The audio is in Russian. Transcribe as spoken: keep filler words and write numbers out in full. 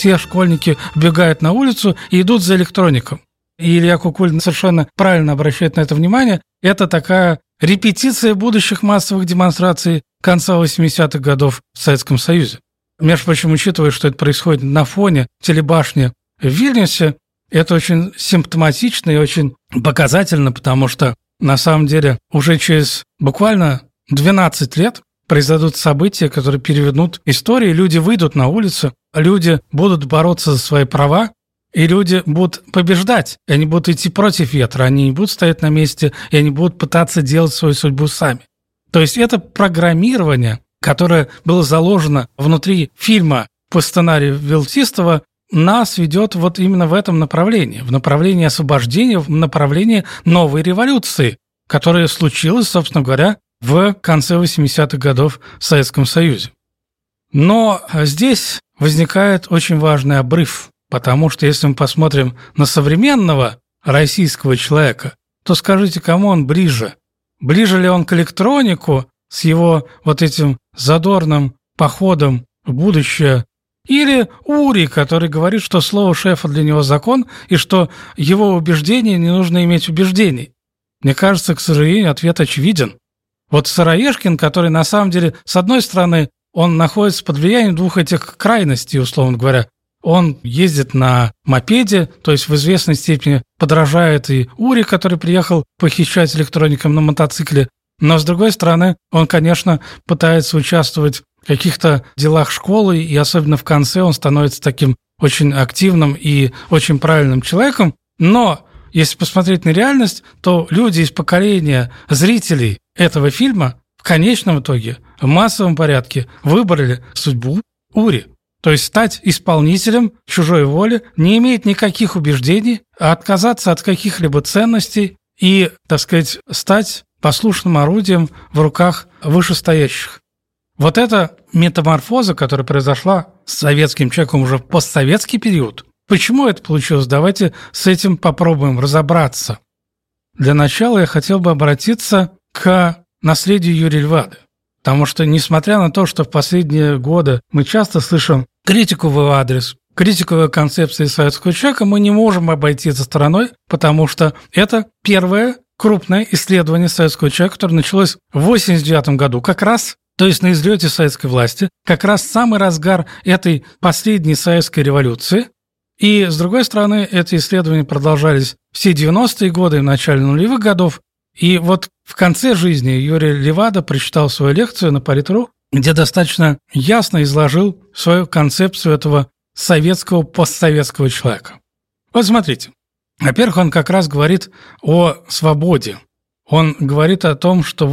все школьники бегают на улицу и идут за электроником. И Илья Кукулин совершенно правильно обращает на это внимание. Это такая репетиция будущих массовых демонстраций конца восьмидесятых годов в Советском Союзе. Между прочим, учитывая, что это происходит на фоне телебашни в Вильнюсе, это очень симптоматично и очень показательно, потому что на самом деле уже через буквально двенадцать лет произойдут события, которые перевернут историю, люди выйдут на улицу, люди будут бороться за свои права, и люди будут побеждать, и они будут идти против ветра, они не будут стоять на месте, и они будут пытаться делать свою судьбу сами. То есть это программирование, которое было заложено внутри фильма по сценарию Вилтистова, нас ведет вот именно в этом направлении, в направлении освобождения, в направлении новой революции, которая случилась, собственно говоря, в конце восьмидесятых годов в Советском Союзе. Но здесь возникает очень важный обрыв, потому что если мы посмотрим на современного российского человека, то скажите, кому он ближе? Ближе ли он к электронику с его вот этим задорным походом в будущее, или Ури, который говорит, что слово шефа для него закон, и что его убеждения не нужно иметь убеждений? Мне кажется, к сожалению, ответ очевиден. Вот Сыроежкин, который на самом деле, с одной стороны, он находится под влиянием двух этих крайностей, условно говоря. Он ездит на мопеде, то есть в известной степени подражает и Ури, который приехал похищать электроникам на мотоцикле. Но, с другой стороны, он, конечно, пытается участвовать в каких-то делах школы, и особенно в конце он становится таким очень активным и очень правильным человеком. Но если посмотреть на реальность, то люди из поколения зрителей этого фильма в конечном итоге в массовом порядке выбрали судьбу Ури. То есть стать исполнителем чужой воли, не иметь никаких убеждений, а отказаться от каких-либо ценностей и, так сказать, стать послушным орудием в руках вышестоящих. Вот эта метаморфоза, которая произошла с советским человеком уже в постсоветский период, почему это получилось? Давайте с этим попробуем разобраться. Для начала я хотел бы обратиться к наследию Юрия Львады. Потому что, несмотря на то, что в последние годы мы часто слышим критику в его адрес, критику его концепции советского человека, мы не можем обойти это стороной, потому что это первое крупное исследование советского человека, которое началось в восемьдесят девятом году, как раз, то есть на излете советской власти, как раз самый разгар этой последней советской революции. И, с другой стороны, эти исследования продолжались все девяностые годы и в начале нулевых годов. И вот в конце жизни Юрий Левада прочитал свою лекцию на Политру, где достаточно ясно изложил свою концепцию этого советского, постсоветского человека. Вот смотрите. Во-первых, он как раз говорит о свободе. Он говорит о том, что